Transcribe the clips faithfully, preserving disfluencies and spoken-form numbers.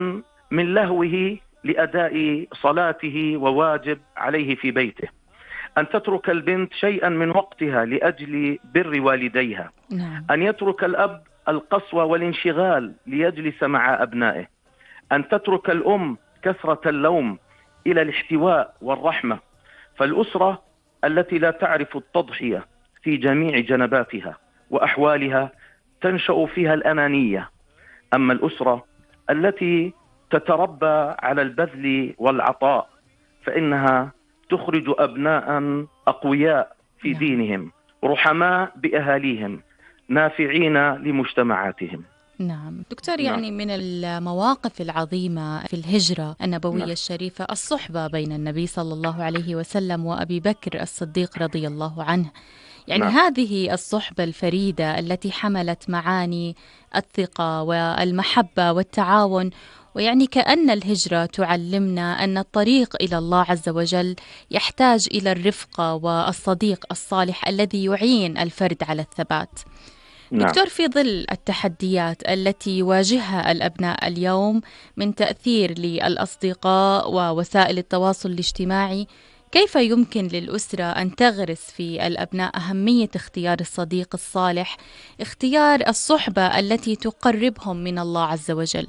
من لهوه لأداء صلاته وواجب عليه في بيته، أن تترك البنت شيئا من وقتها لأجل بر والديها، نعم. أن يترك الأب القسوة والانشغال ليجلس مع أبنائه، أن تترك الأم كثرة اللوم إلى الاحتواء والرحمة. فالأسرة التي لا تعرف التضحية في جميع جنباتها وأحوالها تنشأ فيها الأنانية. أما الأسرة التي تتربى على البذل والعطاء فإنها تخرج أبناء أقوياء في نعم. دينهم، رحماء بأهاليهم، نافعين لمجتمعاتهم. نعم دكتور، نعم. يعني من المواقف العظيمة في الهجرة النبوية نعم. الشريفة الصحبة بين النبي صلى الله عليه وسلم وأبي بكر الصديق رضي الله عنه. يعني نعم. هذه الصحبة الفريدة التي حملت معاني الثقة والمحبة والتعاون، ويعني كأن الهجرة تعلمنا أن الطريق إلى الله عز وجل يحتاج إلى الرفقة والصديق الصالح الذي يعين الفرد على الثبات. نعم. دكتور، في ظل التحديات التي يواجهها الأبناء اليوم من تأثير للأصدقاء ووسائل التواصل الاجتماعي، كيف يمكن للأسرة أن تغرس في الأبناء أهمية اختيار الصديق الصالح، اختيار الصحبة التي تقربهم من الله عز وجل؟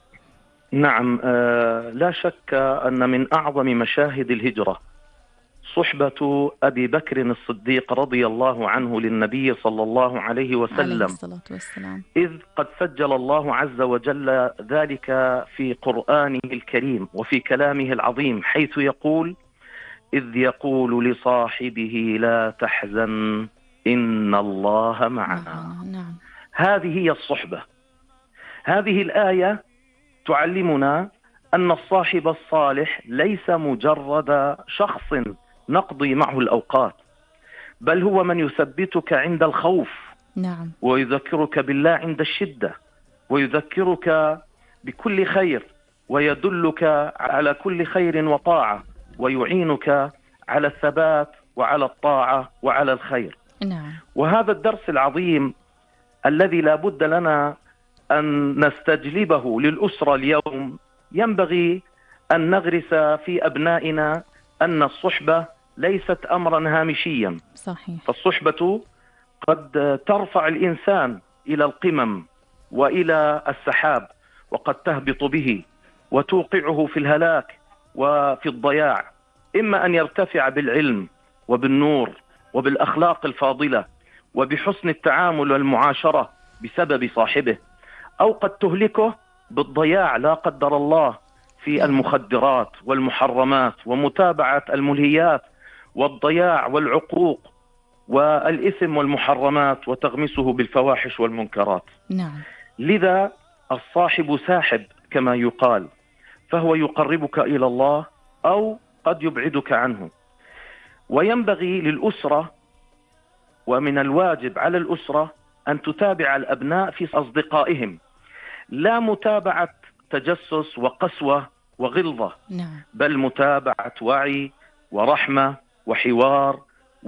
نعم. آه لا شك أن من أعظم مشاهد الهجرة صحبة أبي بكر الصديق رضي الله عنه للنبي صلى الله عليه عليه وسلم، الصلاة والسلام. إذ قد سجل الله عز وجل ذلك في قرآنه الكريم وفي كلامه العظيم، حيث يقول: إذ يقول لصاحبه لا تحزن إن الله معنا. نعم. هذه هي الصحبة. هذه الآية تعلمنا أن الصاحب الصالح ليس مجرد شخص نقضي معه الأوقات، بل هو من يثبتك عند الخوف، نعم. ويذكرك بالله عند الشدة، ويذكرك بكل خير، ويدلك على كل خير وطاعة، ويعينك على الثبات وعلى الطاعة وعلى الخير. نعم. وهذا الدرس العظيم الذي لا بد لنا أن نستجلبه للأسرة اليوم، ينبغي أن نغرس في أبنائنا أن الصحبة ليست أمرا هامشيا. صحيح. فالصحبة قد ترفع الإنسان إلى القمم وإلى السحاب، وقد تهبط به وتوقعه في الهلاك وفي الضياع، إما أن يرتفع بالعلم وبالنور وبالأخلاق الفاضلة وبحسن التعامل والمعاشرة بسبب صاحبه، أو قد تهلكه بالضياع لا قدر الله في المخدرات والمحرمات ومتابعة الملهيات والضياع والعقوق والإثم والمحرمات، وتغمسه بالفواحش والمنكرات. نعم. لذا الصاحب ساحب كما يقال، فهو يقربك إلى الله أو قد يبعدك عنه. وينبغي للأسرة ومن الواجب على الأسرة أن تتابع الأبناء في أصدقائهم، لا متابعة تجسس وقسوة وغلظة، نعم. بل متابعة وعي ورحمة وحوار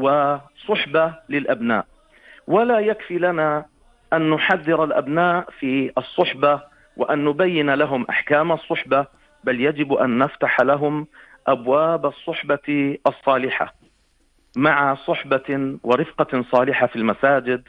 وصحبة للأبناء. ولا يكفي لنا أن نحذر الأبناء في الصحبة وأن نبين لهم أحكام الصحبة، بل يجب أن نفتح لهم أبواب الصحبة الصالحة، مع صحبة ورفقة صالحة في المساجد،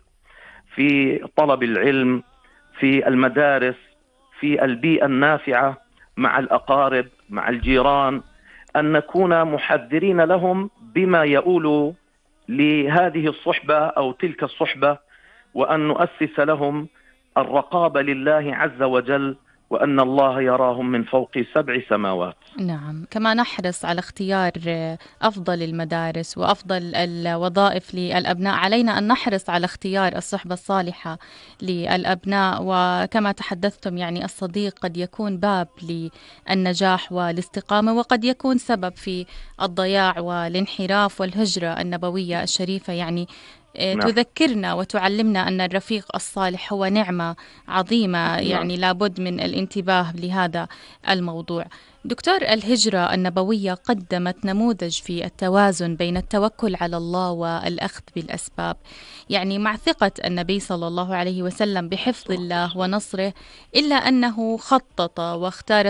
في طلب العلم، في المدارس، في البيئة النافعة، مع الأقارب، مع الجيران، أن نكون محذرين لهم بما يؤول لهذه الصحبة أو تلك الصحبة، وأن نؤسس لهم الرقابة لله عز وجل، وأن الله يراهم من فوق سبع سماوات. نعم، كما نحرص على اختيار أفضل المدارس وأفضل الوظائف للأبناء، علينا أن نحرص على اختيار الصحبة الصالحة للأبناء. وكما تحدثتم، يعني الصديق قد يكون باب للنجاح والاستقامة، وقد يكون سبب في الضياع والانحراف والهجرة النبوية الشريفة. يعني نعم. تذكرنا وتعلمنا أن الرفيق الصالح هو نعمة عظيمة، يعني لابد من الانتباه لهذا الموضوع. دكتور، الهجرة النبوية قدمت نموذج في التوازن بين التوكل على الله والأخذ بالأسباب، يعني مع ثقة النبي صلى الله عليه وسلم بحفظ الله ونصره، إلا أنه خطط واختار